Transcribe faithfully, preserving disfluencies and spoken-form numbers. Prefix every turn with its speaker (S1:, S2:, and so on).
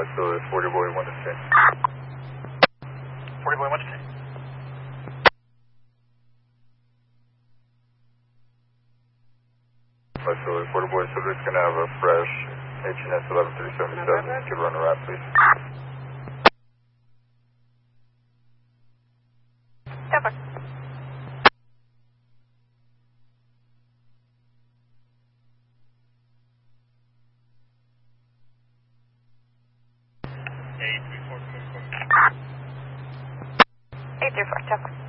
S1: Facility forty boy one to ten.
S2: forty boy one to ten.
S1: Facility forty boy, subject's gonna have a fresh H N S eleven three seventy-seven. Could run a rap, please.
S3: Over.
S2: eight three four.
S3: eight three four, check.